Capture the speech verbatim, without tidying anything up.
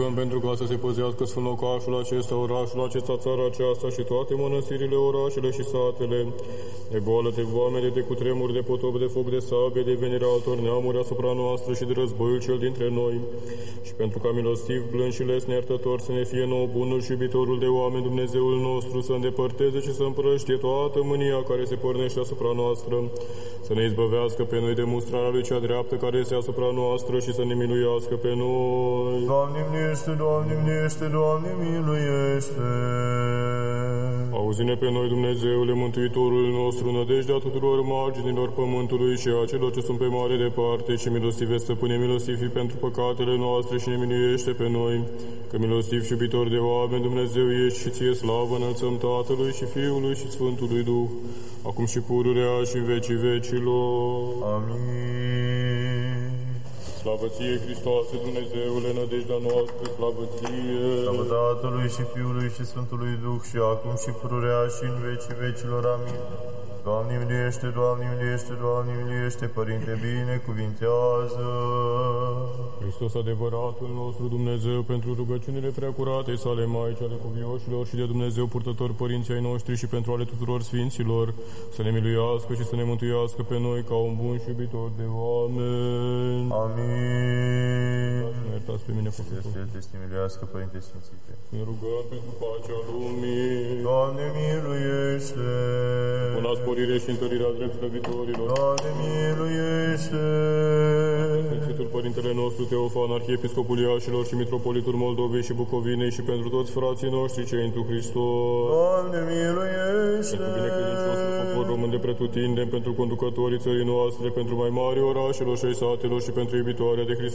rugăm pentru ca să se păzească sfânt locașul acesta, orașul acesta, țara aceasta și toate mănăstirile, orașele și satele, de boală, de foamete, de cutremur, de potop, de foc, de sabie, de venirea altor neamuri asupra noastră și de războiul cel dintre noi. Și pentru ca milostiv, blând și lesne iertător să ne fie nouă bunul și iubitorul de oameni, Dumnezeul nostru, să îndepărteze și să împrăștie toată mânia care se pornește asupra noastră, să ne izbăvească pe noi de mustrarea lui cea dreaptă care este asupra noastră și să ne miluiască pe noi. Doamne miluiește, Doamne miluiește, Doamne miluiește. Auzi-ne pe noi, Dumnezeule, Mântuitorul nostru, nădejdea tuturor marginilor pământului și a celor ce sunt pe mare departe, și milostive, Stăpâne, milostivi pentru păcatele noastre și ne miluiește pe noi, că milostiv și iubitor de oameni Dumnezeu ești și ție slavă înălțăm Tatălui și Fiului și Sfântului Duh, acum și pururea și în vecii vecilor. Amin. Slavă ție, Hristoase, Dumnezeule, nădejdea noastră, slavă ție. Slavă Tatălui și Fiului și Sfântului Duh și acum și pururea și în vecii vecilor. Amin. Doamne miliește, Doamne miliește, Doamne miliește, Părinte, binecuvintează. Hristos, adevăratul nostru Dumnezeu, pentru rugăciunile preacuratei sale Maici ale cuvioșilor și de Dumnezeu purtător părinții ai noștri și pentru ale tuturor sfinților, să ne miluiască și să ne mântuiască pe noi ca un bun și iubitor de oameni. Amin. Ne iertați pe mine, făcător. Să te miluiască, Părinte Sfințite. Ne rugăm pentru pacea lumii. Doamne miluiește. Bună sporire și întărirea drept slăvitorilor. Doamne miluiește. Sfințitul Părintele nostru Teofan, Arhiepiscopul Iașilor și Mitropolitul Moldovei și Bucovinei și pentru toți frații noștri cei întru Hristos. Doamne miluiește. Pentru binecredinciosul popor român de pretutindeni, pentru conducătorii țării noastre, pentru mai mari orașelor și ai satelor și pentru iubitoarea de Hristos.